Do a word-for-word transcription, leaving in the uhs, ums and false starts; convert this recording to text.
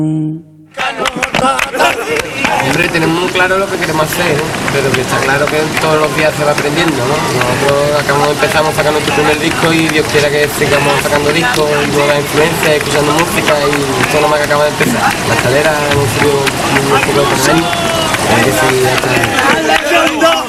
Hombre, tenemos muy claro lo que queremos hacer, ¿no? Pero que está claro que todos los días se va aprendiendo, ¿no? Nosotros acabamos, empezamos sacando nuestro primer disco y Dios quiera que sigamos sacando discos y nuevas influencias, escuchando música y todo lo más que acaba de empezar. La escalera hemos sido un poco de por medio, hay que seguir hasta